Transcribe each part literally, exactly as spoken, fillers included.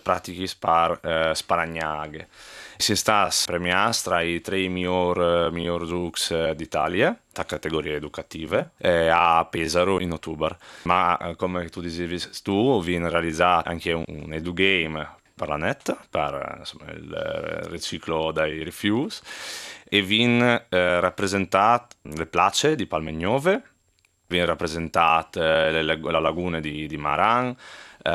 pratiche par eh, sparagnaghe. Si sta premiando tra i tre miglior, miglior giochi d'Italia, tra categorie educative, eh, a Pesaro in ottobre. Ma eh, come tu dicevi tu, viene realizzato anche un, un edugame per la net, per insomma, il riciclo dai rifiuti, e viene eh, rappresentato le place di Palmegnove, viene rappresentata eh, la laguna di, di Maran, Uh,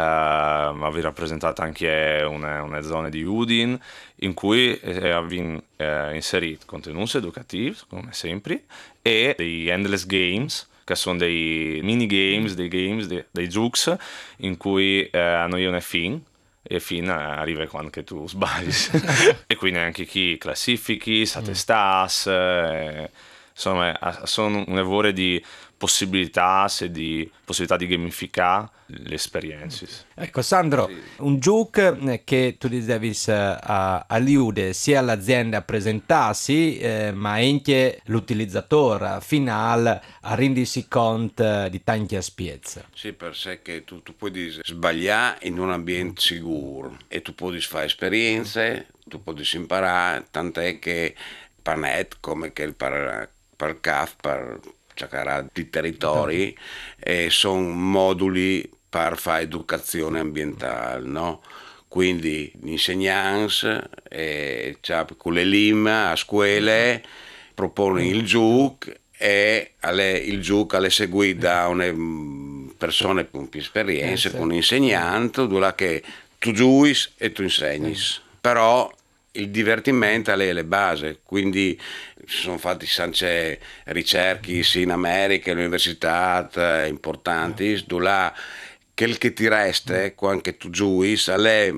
ma vi rappresentate anche una, una zona di Udin in cui eh, abbiamo eh, inserito contenuti educativi come sempre e dei endless games che sono dei mini games, dei games, dei, dei giochi in cui eh, hanno io una fin e fin arriva quando che tu sbagli e quindi anche chi classifichi, sa te stas, eh, insomma sono un lavoro di possibilità e di possibilità di gamificare le esperienze. Ecco Sandro, sì. Un gioco che tu dicevi a, a Liude sia l'azienda a presentarsi eh, ma anche l'utilizzatore finale a rendersi conto di tanti aspetti. Sì, per sé che tu, tu puoi sbagliare in un ambiente sicuro e tu puoi fare esperienze, tu puoi imparare, tant'è che Panet come che il per, per C A F, per cercare di territori, e sono moduli per fare educazione ambientale, no? Quindi gli insegnanti eh, cioè, con le L I M a scuole propongono il gioco e alle, il gioco è seguito da una persone con più esperienza, con un insegnante, dove che tu giochi e tu insegni. Però il divertimento è le base, quindi si sono fatti sance ricerche sia in America, in università importanti, dove quel che ti resta quando tu giochi è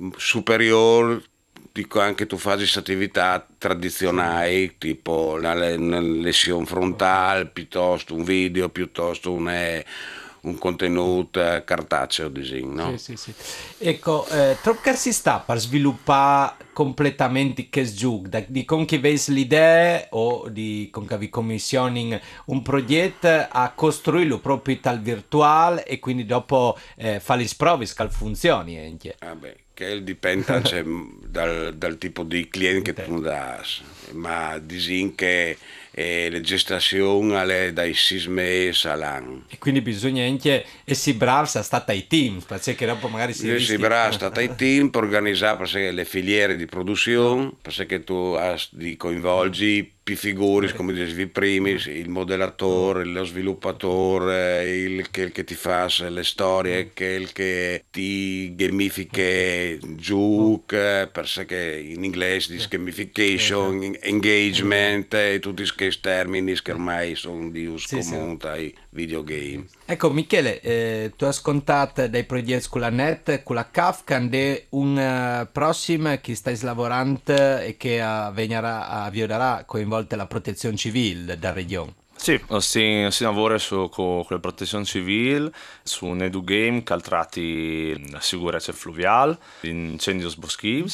superiore di quando tu fai attività tradizionali, tipo una lesione frontale, piuttosto un video, piuttosto un... un contenuto cartaceo, no? Sì, sì, sì. Ecco, eh, troppo si sta per sviluppare completamente che gioco, di con chi vedi l'idea o di con chi vi commissioni un progetto a costruirlo proprio tal virtuale e quindi dopo eh, fare le prove che funzioni anche. Ah beh, che dipende cioè, dal, dal tipo di cliente che tu dai, ma disin che e le gestazioni alle dai sei mesi all'anno. E quindi bisogna anche essere bravi a stare ai team, perché dopo magari si essere bravi a stare ai team per organizzare le filiere di produzione, perché tu di coinvolgi più figure, come dicevi prima, il modellatore, lo sviluppatore, il che, il che ti fa le storie, che il che ti gamifica giù, perché in inglese dice gamification, engagement e tutti questi termini che ormai sono di uso sì, comune sì. Ai videogame. Ecco Michele, eh, tu hai scontato dei progetti con la net, con la Kafka, e un uh, prossimo che stai lavorando e che uh, venirà a violerà coinvolta la protezione civile della regione. Sì, si, si lavora su, con, con la protezione civile, su un edugame che tratti la sicurezza fluviale, incendi boschivi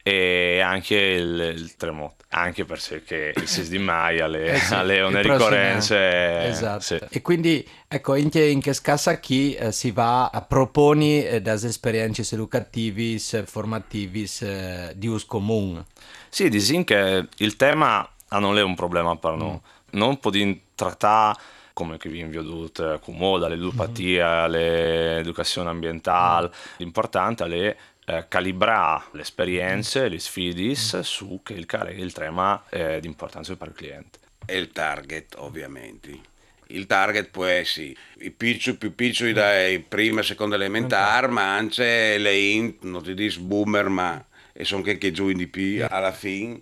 e anche il, il terremoto, anche perché il sei di maio alle, eh sì, alle una ricorrenza. Esatto. Sì. E quindi ecco, anche in che scassa chi eh, si va a proponi eh, das esperienze educative, formative eh, di uso comune. Sì, disin che il tema non è un problema per noi. Mm. Non possiamo trattare come che vi invio tutto, come la ludopatia, mm-hmm. l'educazione ambientale. Mm. L'importante è eh, calibrare le esperienze, mm. le sfide mm. su che il, il tema è di importanza per il cliente. E il target, ovviamente. Il target può essere i piccoli più piccoli dai prima e seconda elementare, ma anche le int, non ti dico boomer, ma e sono che giù di più alla fine,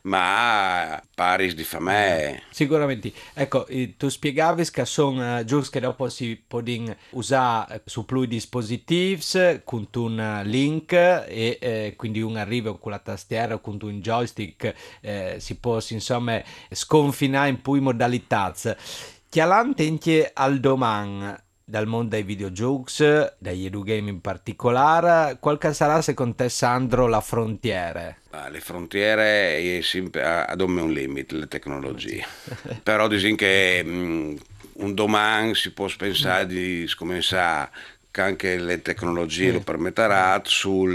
ma Paris di famè. Sicuramente. Ecco, tu spiegavi che sono uh, giochi che dopo si possono usare su più dispositivi con un link e eh, quindi un arrivo con la tastiera o con un joystick eh, si può insomma sconfinare in più modalità. Chiaramente anche al domani dal mondo dei videogiochi, dagli edugame in particolare, qual sarà secondo te Sandro la frontiera? Ah, le frontiere è sempre ad un limite le tecnologie, però dicono che mh, un domani si può pensare di cominciare che anche le tecnologie lo permetteranno sul